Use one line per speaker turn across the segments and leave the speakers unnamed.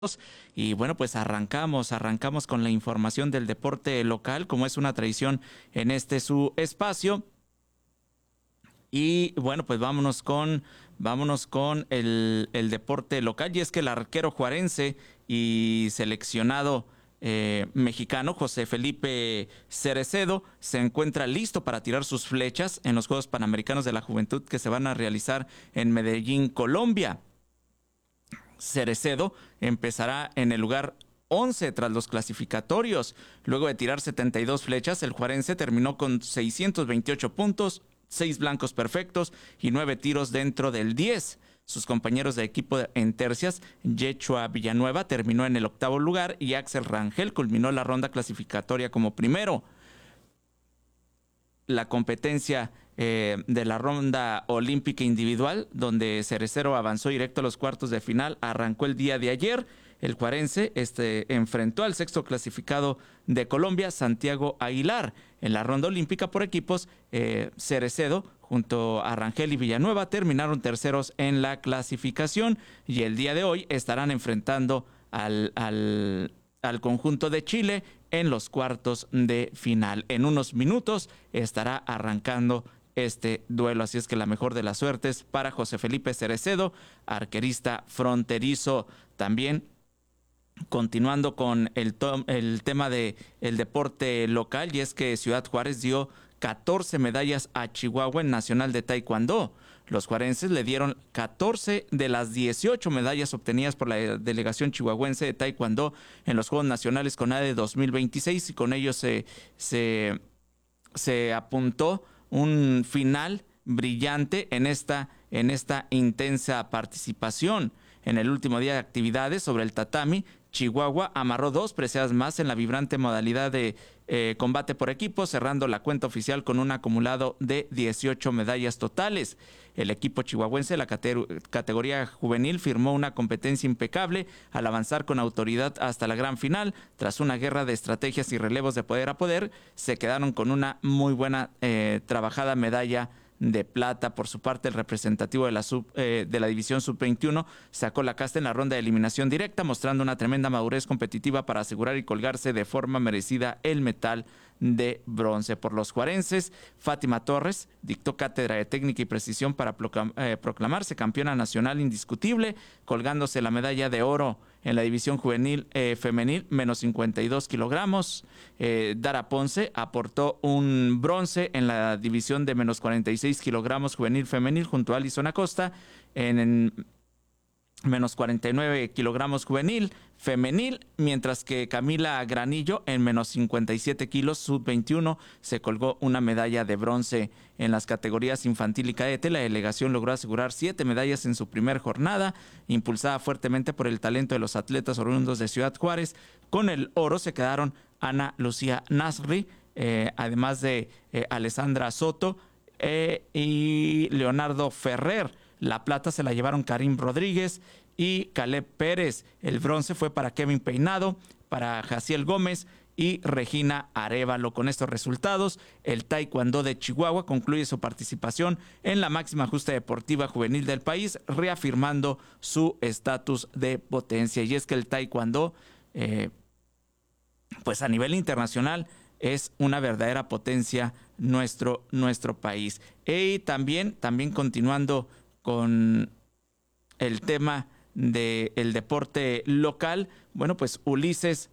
Y bueno, pues arrancamos con la información del deporte local, como es una tradición en este su espacio. Y bueno, pues vámonos con el deporte local. Y es que el arquero juarense y seleccionado mexicano, José Felipe Cerecedo, se encuentra listo para tirar sus flechas en los Juegos Panamericanos de la Juventud que se van a realizar en Medellín, Colombia. Cerecedo empezará en el lugar 11 tras los clasificatorios. Luego de tirar 72 flechas, el juarense terminó con 628 puntos, 6 blancos perfectos y 9 tiros dentro del 10. Sus compañeros de equipo en tercias, Yechua Villanueva terminó en el octavo lugar y Axel Rangel culminó la ronda clasificatoria como primero. La competencia de la ronda olímpica individual, donde Cerecero avanzó directo a los cuartos de final, arrancó el día de ayer. El juarense enfrentó al sexto clasificado de Colombia, Santiago Aguilar. En la ronda olímpica por equipos, Cerecedo junto a Rangel y Villanueva terminaron terceros en la clasificación y el día de hoy estarán enfrentando al conjunto de Chile en los cuartos de final. En unos minutos estará arrancando este duelo, así es que la mejor de las suertes para José Felipe Cerecedo, arquerista fronterizo. También continuando con el tema del deporte local, y es que Ciudad Juárez dio 14 medallas a Chihuahua en Nacional de Taekwondo. Los juarenses le dieron 14 de las 18 medallas obtenidas por la delegación chihuahuense de Taekwondo en los Juegos Nacionales CONADE 2026 y con ello se apuntó un final brillante en esta intensa participación. En el último día de actividades sobre el tatami, Chihuahua amarró 2 preseas más en la vibrante modalidad de combate por equipo, cerrando la cuenta oficial con un acumulado de 18 medallas totales. El equipo chihuahuense de la categoría juvenil firmó una competencia impecable al avanzar con autoridad hasta la gran final. Tras una guerra de estrategias y relevos de poder a poder, se quedaron con una muy buena trabajada medalla de plata. Por su parte, el representativo de la división sub-21 sacó la casta en la ronda de eliminación directa, mostrando una tremenda madurez competitiva para asegurar y colgarse de forma merecida el metal de bronce. Por los juarenses, Fátima Torres dictó cátedra de técnica y precisión para proclamarse campeona nacional indiscutible, colgándose la medalla de oro en la división juvenil femenil, menos 52 kilogramos. Dara Ponce aportó un bronce en la división de menos 46 kilogramos juvenil femenil junto a Alison Acosta en menos 49 kilogramos juvenil femenil, mientras que Camila Granillo en menos 57 kilos sub-21 se colgó una medalla de bronce. En las categorías infantil y cadete, la delegación logró asegurar 7 medallas en su primer jornada, impulsada fuertemente por el talento de los atletas oriundos de Ciudad Juárez. Con el oro se quedaron Ana Lucía Nasri, además de Alessandra Soto y Leonardo Ferrer. La plata se la llevaron Karim Rodríguez y Caleb Pérez. El bronce fue para Kevin Peinado, para Jaciel Gómez y Regina Arévalo. Con estos resultados, el Taekwondo de Chihuahua concluye su participación en la máxima justa deportiva juvenil del país, reafirmando su estatus de potencia. Y es que el Taekwondo, pues a nivel internacional, es una verdadera potencia nuestro país. Y también continuando con el tema del deporte local, bueno, pues Ulises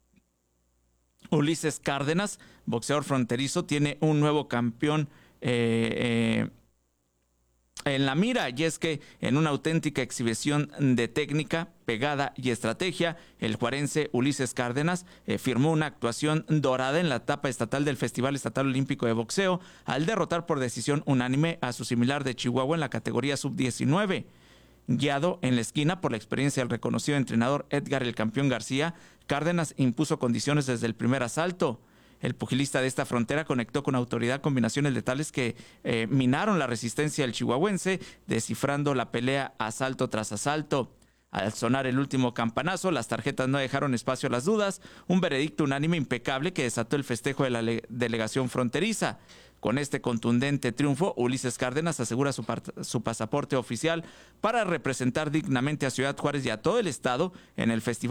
Cárdenas, boxeador fronterizo, tiene un nuevo campeón en la mira, y es que en una auténtica exhibición de técnica, pegada y estrategia, el juarense Ulises Cárdenas firmó una actuación dorada en la etapa estatal del Festival Estatal Olímpico de Boxeo al derrotar por decisión unánime a su similar de Chihuahua en la categoría sub-19. Guiado en la esquina por la experiencia del reconocido entrenador Edgar el Campeón García, Cárdenas impuso condiciones desde el primer asalto. El pugilista de esta frontera conectó con autoridad combinaciones letales que minaron la resistencia del chihuahuense, descifrando la pelea asalto tras asalto. Al sonar el último campanazo, las tarjetas no dejaron espacio a las dudas, un veredicto unánime impecable que desató el festejo de la delegación fronteriza. Con este contundente triunfo, Ulises Cárdenas asegura su pasaporte oficial para representar dignamente a Ciudad Juárez y a todo el estado en el Festival